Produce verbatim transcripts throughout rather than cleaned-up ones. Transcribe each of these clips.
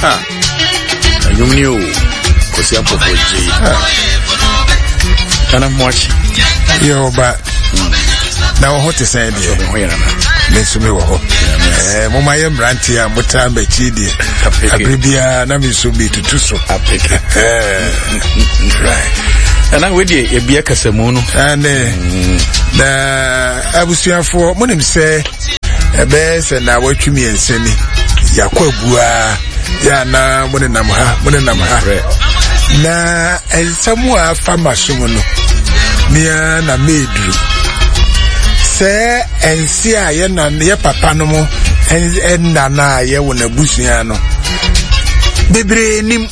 ha anyumni o kosi apofoji kana mwachi yo ba na wo hote sai de ho yana na lesu me wo ho eh mo ma yem branti a mutamba chidi abibia na mi so bi tutuso apeke eh right ana wedi e bia kasamu no ane na abusuafo mo nim se ebe se na watwumi enseni yakwabua ya na mo ne nam ha mo ne nam ha na ensamu a fama somo no nia na medru se ensi a ye na ye papa no mo en na na ye wo na busua no bebre nim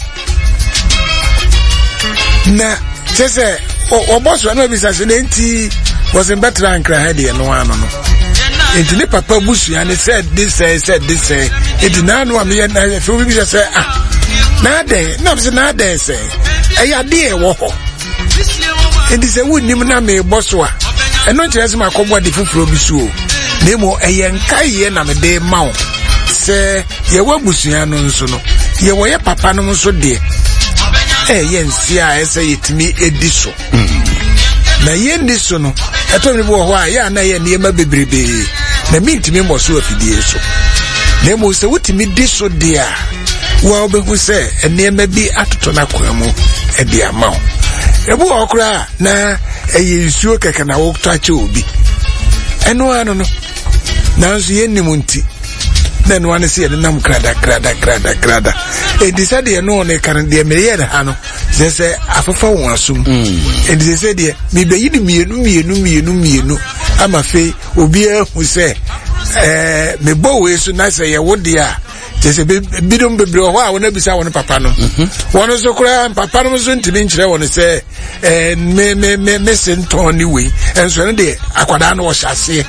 na sese o boss wa no bi sase nti was in better and cry de no ano no enti ne papa busua ne said this say said this say enti na no am ye na fe bi say ah na de na bi na de say e ya de e wo ho enti se wonnim na me boss wa eno kire se makobo de fufuro bi so na mo e ye nkai ye na me de ma wo se ye wa busua no nso no ye wo ye papa no nso de eh yensi a ese yetimi ediso na yendi so no eto ni bo ho a ya na ye ne ma bebrebe na mintimi mo so afidie so na mo se wutimi diso de a wa obehu se ene ma bi atoto na kwamu e de ama ebu okra na eye nsuo keke na wo tache obi eno ano no na nso yenni munti na no ane se nam krada krada krada krada e decide ye no ne kan de me ye ha no se se afafa won asum e de se de me be yidi mienu mienu mienu mienu ama fe obi ahu se eh me bo we so na se ye wode a je se bidum bebre ho a wona bisa won papa no won so kura papa no so ntimi nkire won se eh me me me me senton ni we enso ne de akwada no wo hyase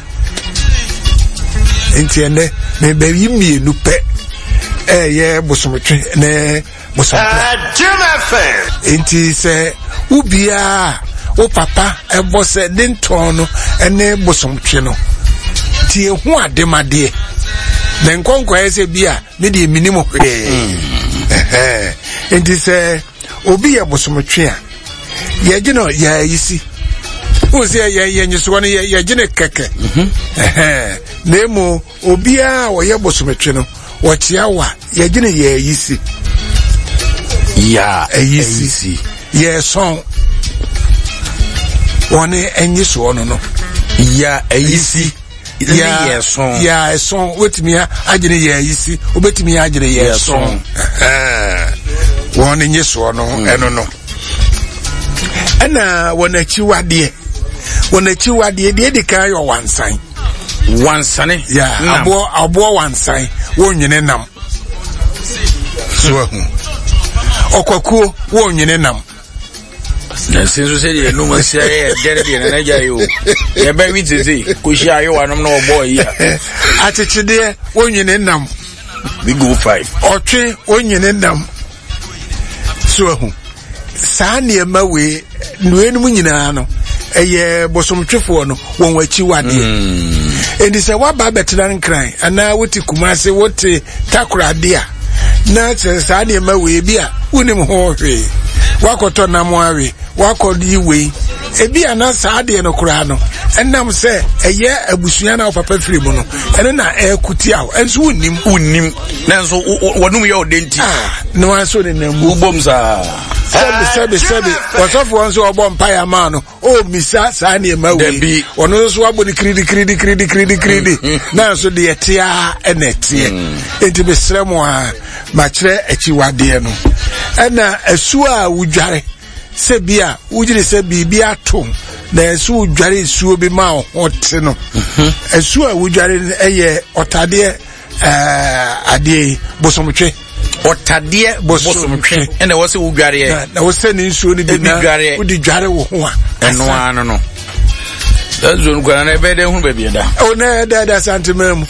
enti ene me be yimienu pe eh ye bosomtwe ne bosomtwe Jimmy enti se ubia o papa e bose den tono ene bosomtwe no ti ehu ademade na nkonko ese bia me de minimo hwe eh enti se obi ye bosomtwe a ye gino ya yisi o se ye ye nyiso no ye ye gine keke eh nemo obia wo ye bosomtwe no wo tia wa ye gine ye yisi ya ayisi ye son woni enyiso no no ya ayisi ya ye son ya son wetimi agine ye ayisi obetimi agine ye son eh woni nyiso no eno no ana wona chiwade wona chiwade de de kan yo wansan wansane ya abo abo wansan wonwene nam so ahu okwakuo wonwene nam na sinso se de no masia ye dere de na ja yo ye ba wi tete ko shi ayo wanom na obo yi atechide wonwene nam we go five otwe wonwene nam so ahu saani ema we nuenum nyina no eye bosomtwefo no won wachi wade edi se wa ba betena nkran ana woti kumase woti takurade a na se saani ema we bi a unim ho hwe wakoto namwawe wakodi we ebi ana saade no kura no enam se eye abusua na papa firimu no ene na ekuti awo enso unim unim nanso wonum ye odenti ah no aso ne namu ubomza sabe sabe sabe wasofo wonso obo mpaya ma no o misa saani ema we ono so abo ni kridi kridi kridi kridi kridi na so de etia enetie enti besremo a ma kire achiwade no ena asu a wudware se bia wujire se bibia atom na asu wudware asu bi ma hote no asu a wudware eye otade eh ade bosomtwe otade bosomtwe ena wo se wudware na wo se ni nsuo ni bi na wudi dware wo ho a eno ano no dazo ngwana na ebe de hu ba bi da o na da da santimam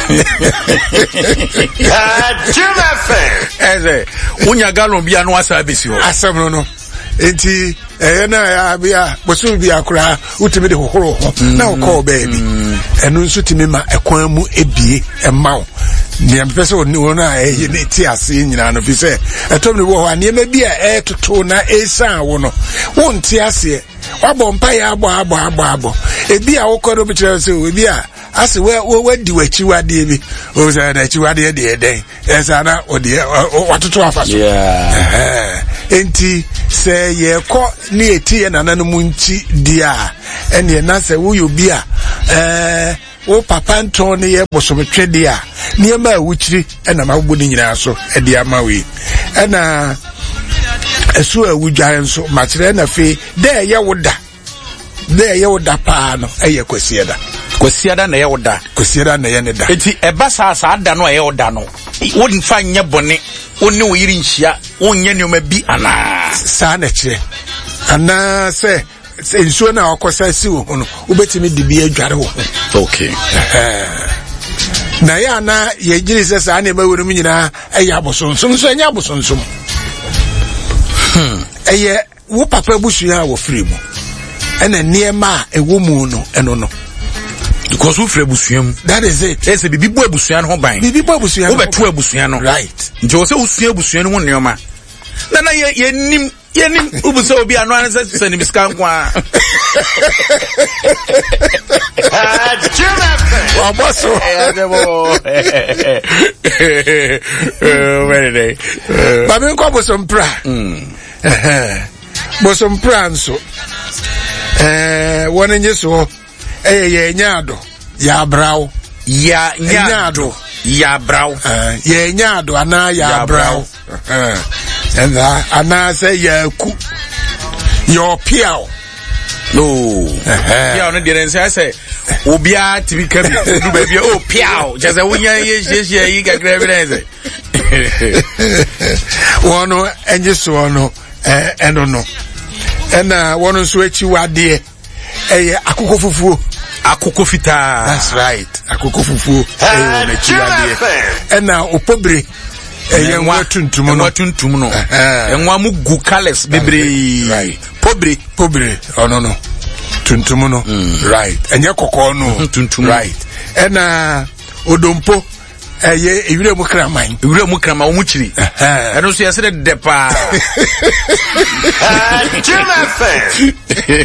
eze unya galon bia no asa besi ho asem no no enti eh na ya bia bosu bia kura utimi de hohoro ho na ko baby enu nso timi ma ekwan mu ebie emawo niam pese oni wona e ne ti ase nyina no fi se etom ne wo ho ane ma bi a e toto na e san wo no wo nti ase wabo mpa ya abo abo abo abo ebi a wo kodo bi kire se ebi a ase we we di wachi wade bi o se na chi wade de den esa na o de watoto afa so yeah enti se ye ko ni eti na nanu mu nti dia ene na se wo yo bi a eh wo papa nton ne ye bosomtwe dia niema a wuchiri ena mabubu ni nyina so e dia mawe ena esu a wudware nso machire na fe de ye woda de ye woda pa no eye kwasieda kwasieda na ye woda kwasieda na ye ne da enti eba sa sa da no ye woda no won fa nye bone wonni wo yiri nhia wonye ne ma bi ana sa na kire ana se ensuo na akosa si wo no ubetimi de bi adware wo okay na ya na ye giri se sa na mawuru mu nyina eye abosonsom so enya abosonsom hmm eye wo papa busua wo free mu ena niema ewo mu no eno no because wo free busua mu that is it ese bibi bo busua no ho ban bibi bo busua wo beto busua no right nje wo se busua busua no ho neoma na na ye ye nim ye nim ubuso obi anu an se se ni miskan kwa ah wa boso eh debo eh very day ba me ko boso mpra mm eh boso mpra nso eh wona nyeso eh ye nyado ya brawo ya nyado ya brawo eh ye nyado ana ya brawo eh and ana say ya ku your piao no piao no dey say say obia tibi kabi do ba bia oh piao just say wonya ye ye ye gagre bi na say wono enje so no eh eno no ena wono so echi wade eh akoko fufuo akoko fita that's right akoko fufuo eh wono echi wade ena opobre eye nwa tuntum no nwa tuntum no enwa mu gu colors bebre pobre pobre ono no tuntum no right enye kokko no tuntum right ena odompo eye ewire mu kraman ewire mu kraman o mu chiri eno so yese de pa Juma fan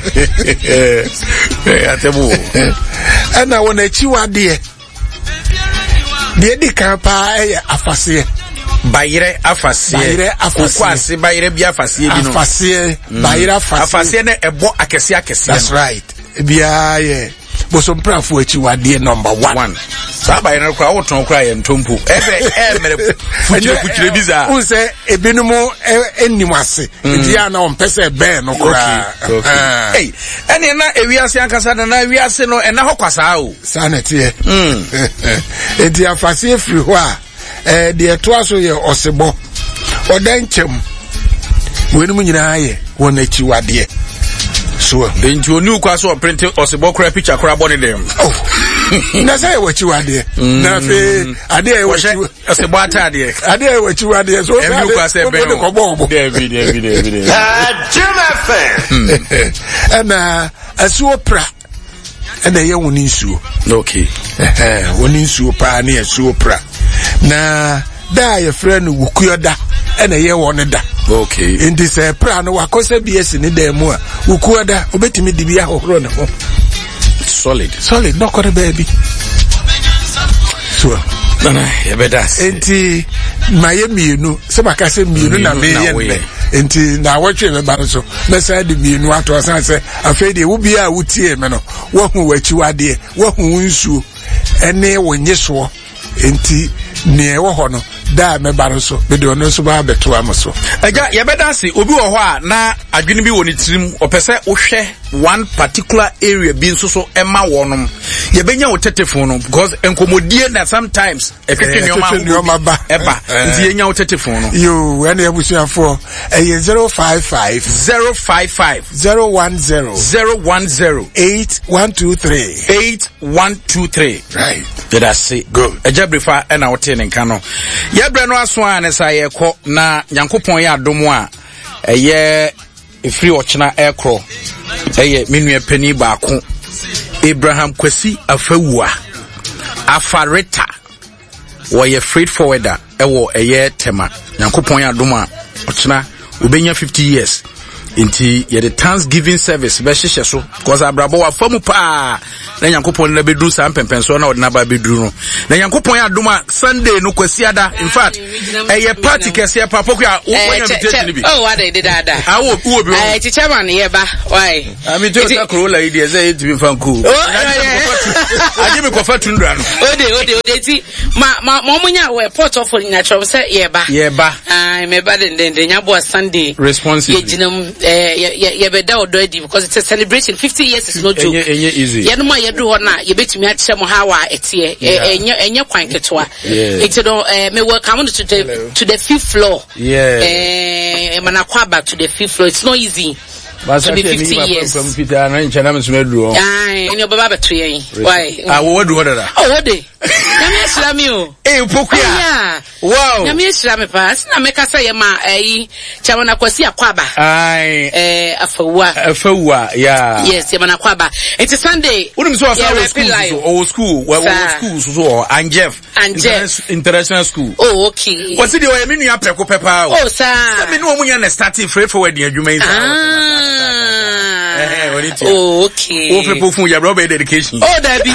eh atebo ena wona echi wade de di kan pa eye afase bayire afase bayire afase kwase bayire bi afase bi no afase bayire afase afase na ebo akese akese that's right bia ye bosom prafo achi wade number one sa bayire kwa woton kwa ye ntompo ebe e mere fuchire fuchire biza unse ebinumu enimase ntia na ompese be no kra hey ene na ewiase ankasa na ewiase no ena hokwasa o sanete mm enti afase free ho a eh de to aso ye osebo odanchem wenum nyina ye wona chi wade so enti onu kwa so print osebo kra picture kra bone dem oh na say we chi wade na fe ade e we chi osebo atade ade e we chi wade so enu kwa se be ko bo David David David ah Juma fan ana asuo pra ana ye woni nsuo okay eh woni nsuo pa na asuo pra na da ye friend wukuyoda ena ye won da okay indi se pra no wakosa biesi ni da mu a wukuyoda obetimi dibi ahohoro ne ho solid solid no kore baby so nana ye bedas enti maye mienu se makase mienu na me ye ne enti na watwe me ba so na sa de mienu ato san se afei de wo bia wutie me no wo hu wachi wade wo hu nsuo ene wonye so enti ne wo ho no da me baro so be de ono so ba beto amoso aga ye bedanse obi wo ho a na adwene bi woni tirim opese wo hwe one particular area bi nso so ema wonom ye benya wo telephone no because enkomodie na sometimes e twetwe nyoma ba eba nti ye nya wo telephone no yo ene abusuafo e zero five five zero five five zero one zero zero one zero eight one two three eight one two three right did I say good ejabrifa e na wote ne nka no ye bre no aso a ne sa ye kɔ na Nyankopɔn ye adomo a eye efiri ochina ekro eye menua pani baako Abraham Kwesi Afawua Afareta wɔyɛ freight forwarder ɛwɔ ɛyɛ tema nyankopɔn yɛ adom a ɔkyena obenya fifty years inti yɛde Thanksgiving service bɛhyehyɛ so because abrabɔ wa famu pa na nyankopɔn na bedu sa mpempenso na ɔde na ba bedu no na nyankopɔn yɛ adom a Sunday no kwasiada in fact ɛyɛ party kɛse pa pokua wɔnya invitation bi oh what they did that awo wo bi eh teacher man ye ba why ami to ta Corolla idi eze it bi fanku aje me kofa tundra no ode ode ode ti ma ma omunya we port of natural say ye ba ye ba ah me ba den den nyabo Sunday responsible ye ginam eh ye be da odo edi because it's a celebration. Fifty years is no joke. Enye easy ye no ma ye do ho na ye betumi ache mo ha wa etie enye enye kwan ketwa it do eh me welcome to the to the fifth floor yeah eh Manakwaba to the fifth floor. It's not easy to be fifty years. From Peter na nchana msumedru ah eni obaba beto yen why ah wo wadu hodada oh wode nyame ashira mi o eh pokuya wow nyame ashira me pass na meka say ye ma eh chamana kwasi akwaba ai eh afawa afawa yeah yes ye Manakwaba. It's Sunday unim so asa school so o school we school so so Anjef Anjef international school oh okay what's the way me nua preko pepa oh sir me no omunya na starting freight forward adwuma yi ah eh what it oh okay wo people fun ya brother dedication oh dabi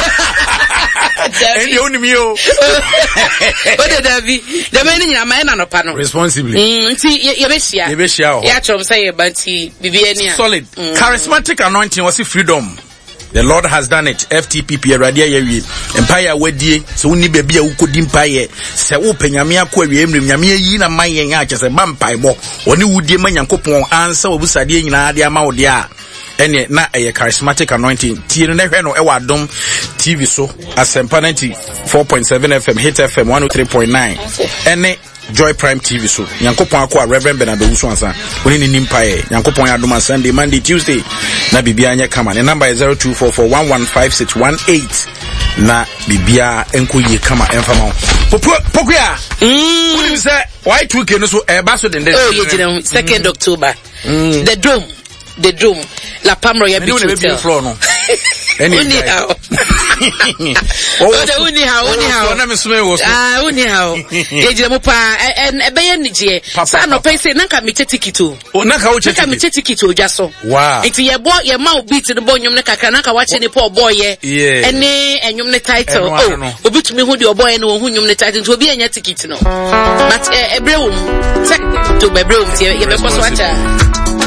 and you only me oh oh dabi the man nyina ma na no pa no responsibly mm nti ye be hia ye be hia ho ya chom say ye banti bibia ni solid charismatic anointing was freedom. The Lord has done it. F T P P Radia Yewi Empire Wedie so ni baby a ukodi mpaye se wo penyame akọ awie emrem nyame yi na man yen a kyese ba mpaebo oni wudie ma nyankopon ansa obusade nyina ade ama wo de a ene na eye charismatic anointing tie no na hwe no e wa dom T V so Asempa ninety-four point seven F M Hit F M one oh three point nine ene Joy Prime T V so nyankopon akọ Reverend Bernard Owusu ansa oni ni nimpaye nyankopon adoma Sunday Monday Tuesday na bibia anya kama ne number is zero two four four one one five six one eight na bibia enko ye kama enfama pokuya mm woni say why two k no so e ba so den den oh ye jina second October mm. the dome the dome La Pam Royal Beach Hotel anyhow oh the anyhow anyhow na me sume wo so ah anyhow ye jina mo pa e be ye nije sa no pay say nanka me ticket o nanka wo nanka me ticket o dwa so wow enti ye bo ye ma beat no bo nyom ne kakra nanka wa che ne po boy ye ene enyom ne title oh obitumi hu de oboy ne wo hu nyom ne title nti obi anya ticket no but e brewum second to be brewum ye be ko so acha